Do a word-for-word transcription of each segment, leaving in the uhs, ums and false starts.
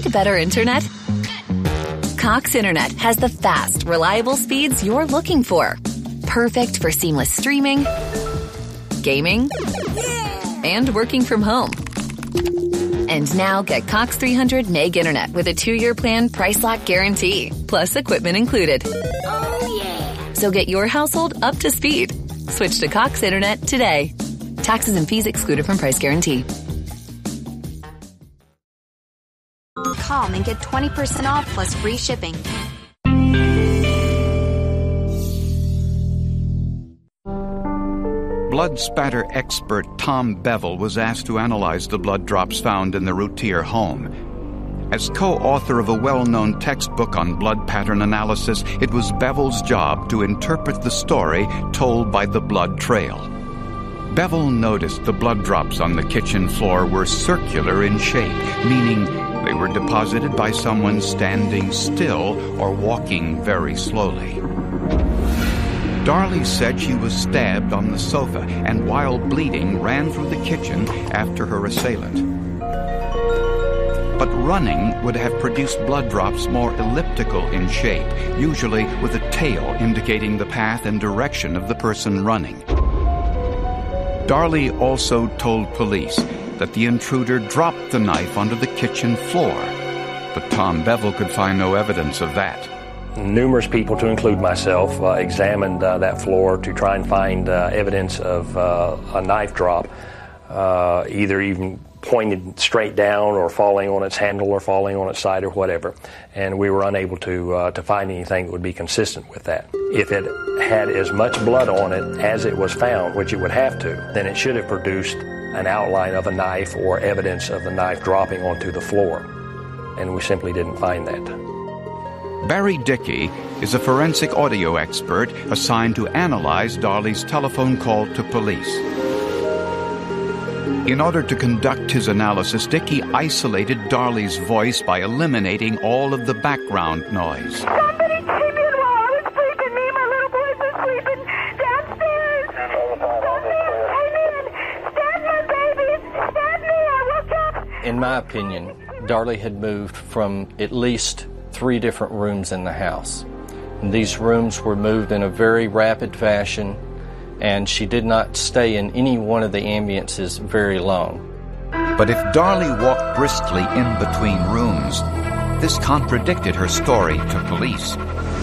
Need better internet? Cox Internet has the fast, reliable speeds you're looking for. Perfect for seamless streaming, gaming, and working from home. And now get Cox three hundred meg internet with a two-year plan price lock guarantee, plus equipment included. Oh, yeah. So get your household up to speed. Switch to Cox Internet today. Taxes and fees excluded from price guarantee. Call and get twenty percent off plus free shipping. Blood spatter expert Tom Bevel was asked to analyze the blood drops found in the Routier home. As co-author of a well-known textbook on blood pattern analysis, it was Bevel's job to interpret the story told by the blood trail. Bevel noticed the blood drops on the kitchen floor were circular in shape, meaning they were deposited by someone standing still or walking very slowly. Darley said she was stabbed on the sofa and, while bleeding, ran through the kitchen after her assailant. But running would have produced blood drops more elliptical in shape, usually with a tail indicating the path and direction of the person running. Darley also told police that the intruder dropped the knife onto the kitchen floor, but Tom Bevel could find no evidence of that. Numerous people, to include myself, uh, examined uh, that floor to try and find uh, evidence of uh, a knife drop, uh, either even pointed straight down or falling on its handle or falling on its side or whatever. And we were unable to uh, to find anything that would be consistent with that. If it had as much blood on it as it was found, which it would have to, then it should have produced an outline of a knife or evidence of the knife dropping onto the floor. And we simply didn't find that. Barry Dickey is a forensic audio expert assigned to analyze Darley's telephone call to police. In order to conduct his analysis, Dickey isolated Darley's voice by eliminating all of the background noise. Somebody came in while I was sleeping. Me and my little boys were sleeping downstairs. Somebody came in. Stab my babies. Stab me. I woke up. In my opinion, Darley had moved from at least three different rooms in the house. And these rooms were moved in a very rapid fashion, and she did not stay in any one of the ambiances very long. But if Darley walked briskly in between rooms, this contradicted her story to police.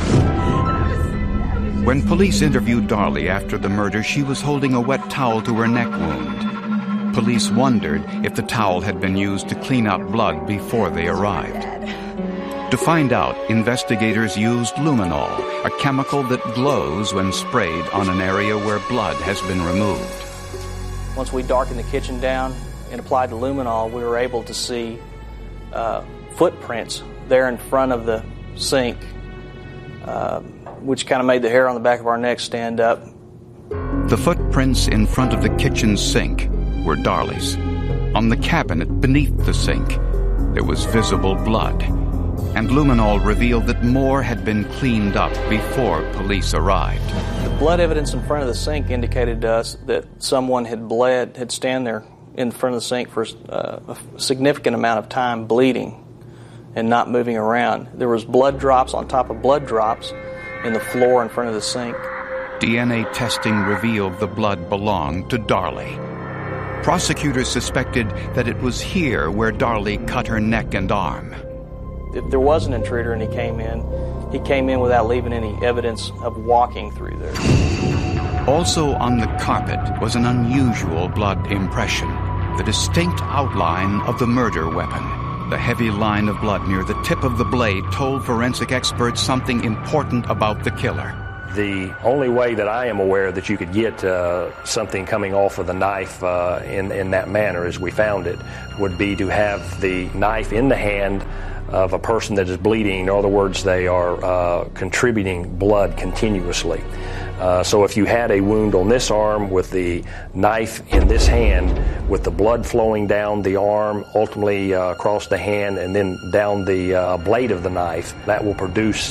When police interviewed Darley after the murder, she was holding a wet towel to her neck wound. Police wondered if the towel had been used to clean out blood before they arrived. To find out, investigators used luminol, a chemical that glows when sprayed on an area where blood has been removed. Once we darkened the kitchen down and applied the luminol, we were able to see uh, footprints there in front of the sink, uh, which kind of made the hair on the back of our neck stand up. The footprints in front of the kitchen sink were Darley's. On the cabinet beneath the sink, there was visible blood. And luminol revealed that more had been cleaned up before police arrived. The blood evidence in front of the sink indicated to us that someone had bled, had stand there in front of the sink for uh, a significant amount of time bleeding and not moving around. There was blood drops on top of blood drops in the floor in front of the sink. D N A testing revealed the blood belonged to Darley. Prosecutors suspected that it was here where Darley cut her neck and arm. If there was an intruder and he came in, he came in without leaving any evidence of walking through there. Also on the carpet was an unusual blood impression, the distinct outline of the murder weapon. The heavy line of blood near the tip of the blade told forensic experts something important about the killer. The only way that I am aware that you could get uh, something coming off of the knife uh, in, in that manner as we found it would be to have the knife in the hand of a person that is bleeding. In other words, they are uh, contributing blood continuously. Uh, so if you had a wound on this arm with the knife in this hand, with the blood flowing down the arm, ultimately uh, across the hand, and then down the uh, blade of the knife, that will produce